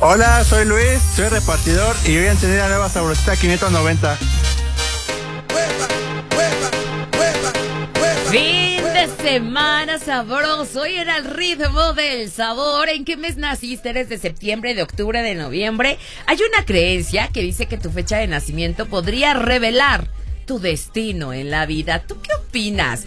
Hola, soy Luis, soy repartidor y voy a encender la nueva Sabrosita 590. Fin de semana sabroso, hoy era el ritmo del sabor. ¿En qué mes naciste? ¿Eres de septiembre, de octubre, de noviembre? Hay una creencia que dice que tu fecha de nacimiento podría revelar tu destino en la vida. ¿Tú qué opinas?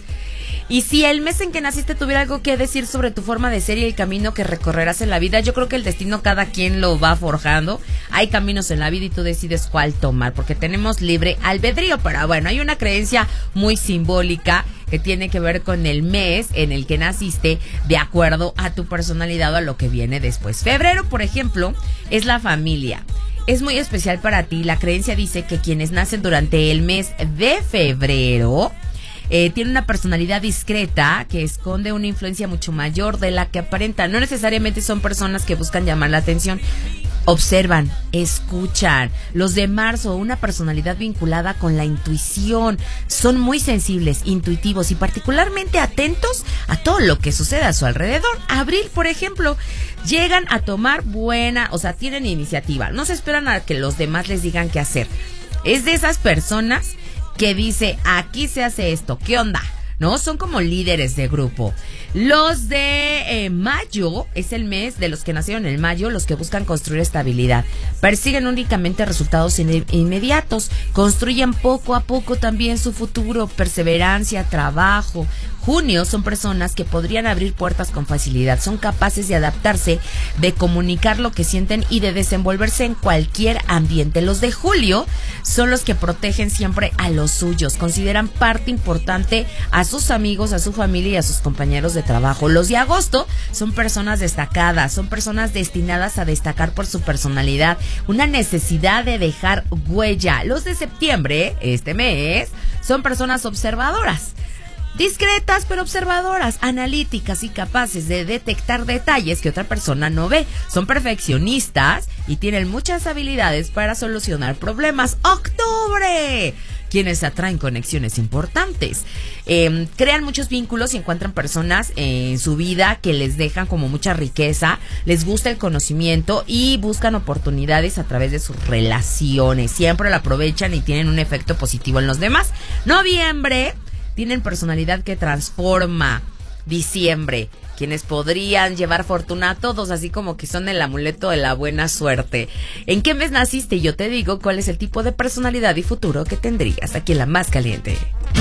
Y si el mes en que naciste tuviera algo que decir sobre tu forma de ser y el camino que recorrerás en la vida, yo creo que el destino cada quien lo va forjando. Hay caminos en la vida y tú decides cuál tomar, porque tenemos libre albedrío. Pero bueno, hay una creencia muy simbólica que tiene que ver con el mes en el que naciste, de acuerdo a tu personalidad o a lo que viene después. Febrero, por ejemplo, es la familia. Es muy especial para ti. La creencia dice que quienes nacen durante el mes de febrero tiene una personalidad discreta que esconde una influencia mucho mayor de la que aparenta. No necesariamente son personas que buscan llamar la atención. Observan, escuchan. Los de marzo, una personalidad vinculada con la intuición. Son muy sensibles, intuitivos y particularmente atentos a todo lo que sucede a su alrededor. Abril, por ejemplo, llegan a tomar tienen iniciativa. No se esperan a que los demás les digan qué hacer. Es de esas personas que dice, aquí se hace esto, ¿qué onda? ¿No? Son como líderes de grupo. Los de mayo es el mes de los que nacieron en mayo, los que buscan construir estabilidad. Persiguen únicamente resultados inmediatos. Construyen poco a poco también su futuro, perseverancia, trabajo. Junio son personas que podrían abrir puertas con facilidad. Son capaces de adaptarse, de comunicar lo que sienten y de desenvolverse en cualquier ambiente. Los de julio son los que protegen siempre a los suyos. Consideran parte importante a sus amigos, a su familia y a sus compañeros de trabajo. Los de agosto son personas destacadas, son personas destinadas a destacar por su personalidad, una necesidad de dejar huella. Los de septiembre, este mes, son personas observadoras. Discretas pero observadoras, analíticas y capaces de detectar detalles que otra persona no ve. Son perfeccionistas y tienen muchas habilidades para solucionar problemas. ¡Octubre! Quienes atraen conexiones importantes. Crean muchos vínculos y encuentran personas en su vida que les dejan como mucha riqueza. Les gusta el conocimiento y buscan oportunidades a través de sus relaciones. Siempre la aprovechan y tienen un efecto positivo en los demás. Noviembre. Tienen personalidad que transforma. Diciembre, quienes podrían llevar fortuna a todos, así como que son el amuleto de la buena suerte. ¿En qué mes naciste? Yo te digo cuál es el tipo de personalidad y futuro que tendrías aquí en La Más Caliente.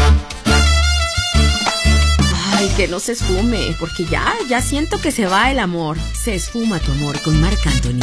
Ay, que no se esfume, porque ya siento que se va el amor. Se esfuma tu amor con Marc Anthony.